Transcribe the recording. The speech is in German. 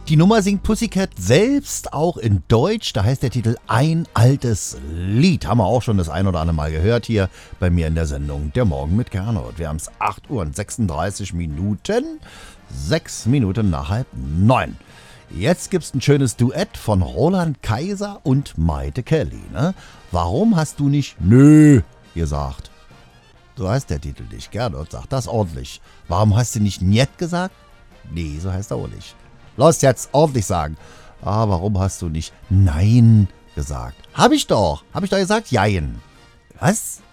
Die Nummer singt Pussycat selbst auch in Deutsch. Da heißt der Titel Ein altes Lied. Haben wir auch schon das ein oder andere Mal gehört hier bei mir in der Sendung Der Morgen mit Gernot. Wir haben es 8 Uhr und 36 Minuten. 6 Minuten nach 8:30. Jetzt gibt's ein schönes Duett von Roland Kaiser und Maite Kelly. Ne? Warum hast du nicht Nö gesagt? So heißt der Titel nicht. Gernot sagt das ordentlich. Warum hast du nicht Njet gesagt? Nee, so heißt er auch nicht. Los jetzt ordentlich sagen. Warum hast du nicht Nein gesagt? Hab ich doch gesagt, Jein. Was?